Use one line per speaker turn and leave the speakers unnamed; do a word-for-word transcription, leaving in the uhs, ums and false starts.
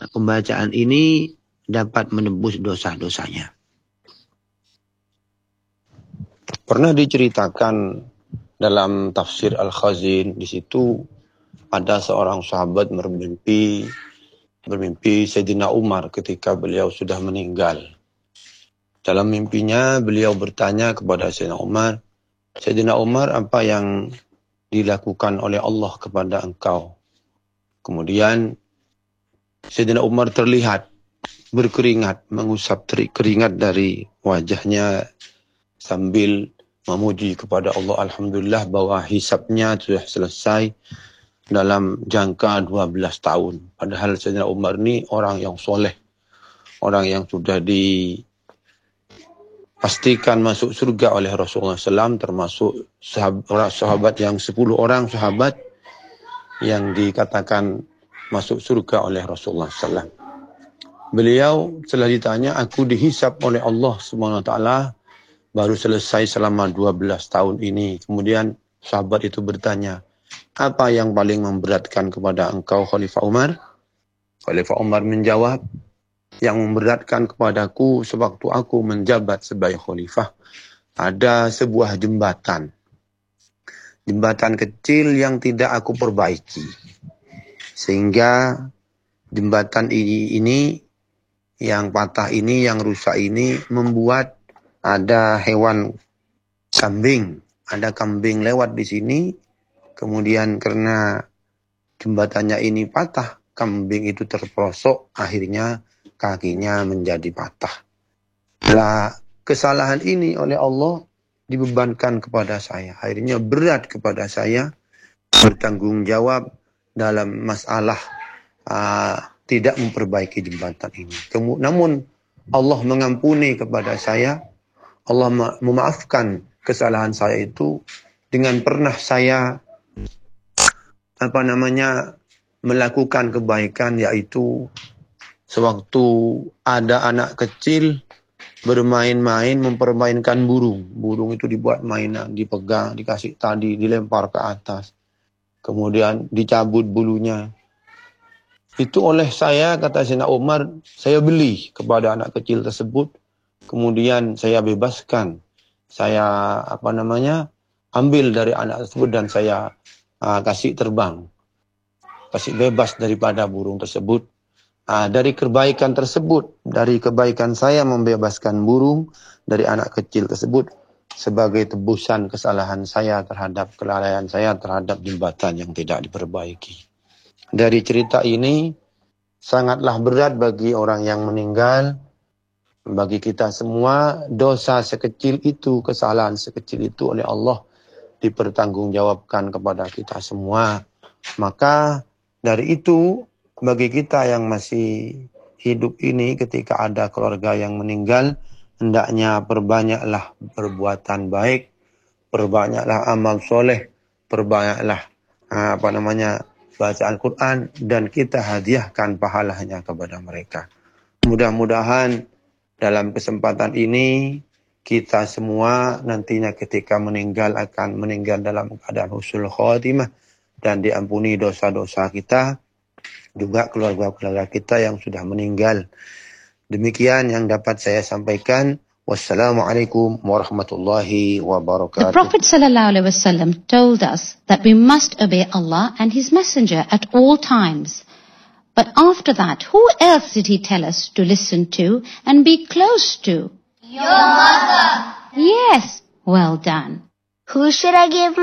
pembacaan ini dapat menebus dosa-dosanya. Pernah diceritakan dalam tafsir Al-Khazin, di situ ada seorang sahabat bermimpi, bermimpi Sayyidina Umar ketika beliau sudah meninggal. Dalam mimpinya beliau bertanya kepada Sayyidina Umar, Sayyidina Umar, apa yang dilakukan oleh Allah kepada engkau? Kemudian Sayyidina Umar terlihat berkeringat, mengusap keringat dari wajahnya sambil memuji kepada Allah. Alhamdulillah bahwa hisabnya sudah selesai dalam jangka dua belas tahun. Padahal Sayyidina Umar ini orang yang soleh, orang yang sudah dipastikan masuk surga oleh Rasulullah shallallahu alaihi wasallam, termasuk sahabat, sahabat yang sepuluh orang sahabat yang dikatakan masuk surga oleh Rasulullah shallallahu alaihi wasallam. Beliau setelah ditanya, aku dihisab oleh Allah subhanahu wa taala baru selesai selama dua belas tahun ini. Kemudian sahabat itu bertanya, apa yang paling memberatkan kepada engkau Khalifah Umar? Khalifah Umar menjawab, yang memberatkan kepadaku sewaktu aku menjabat sebagai khalifah, ada sebuah jembatan. Jembatan kecil yang tidak aku perbaiki. Sehingga jembatan ini, ini yang patah ini, yang rusak ini membuat ada hewan kambing, ada kambing lewat di sini, kemudian karena jembatannya ini patah, kambing itu terperosok, akhirnya kakinya menjadi patah. Lah, kesalahan ini oleh Allah dibebankan kepada saya, akhirnya berat kepada saya bertanggung jawab dalam masalah uh, tidak memperbaiki jembatan ini. Kemu- namun Allah mengampuni kepada saya. Allah memaafkan kesalahan saya itu dengan pernah saya apa namanya melakukan kebaikan, yaitu sewaktu ada anak kecil bermain-main mempermainkan burung. Burung itu dibuat mainan, dipegang, dikasih tadi, dilempar ke atas. Kemudian dicabut bulunya. Itu oleh saya, kata Sayyidina Umar, saya beli kepada anak kecil tersebut. Kemudian saya bebaskan, saya apa namanya ambil dari anak tersebut dan saya uh, kasih terbang, kasih bebas daripada burung tersebut. Uh, dari kebaikan tersebut, dari kebaikan saya membebaskan burung dari anak kecil tersebut sebagai tebusan kesalahan saya terhadap kelalaian saya terhadap jembatan yang tidak diperbaiki. Dari cerita ini sangatlah berat bagi orang yang meninggal. Bagi kita semua, dosa sekecil itu, kesalahan sekecil itu oleh Allah dipertanggungjawabkan kepada kita semua. Maka dari itu, bagi kita yang masih hidup ini, ketika ada keluarga yang meninggal, hendaknya perbanyaklah perbuatan baik, perbanyaklah amal soleh, perbanyaklah apa namanya baca Al-Quran, dan kita hadiahkan pahalanya kepada mereka. Mudah-mudahan dalam kesempatan ini, kita semua nantinya ketika meninggal akan meninggal dalam keadaan husnul khotimah dan diampuni dosa-dosa kita, juga keluarga-keluarga kita yang sudah meninggal. Demikian yang dapat saya sampaikan. Wassalamualaikum warahmatullahi wabarakatuh.
The Prophet sallallahu alaihi wasallam told us that we must obey Allah and His Messenger at all times. But after that, who else did he tell us to listen to and be close to?
Your mother.
Yes, well done.
Who should I give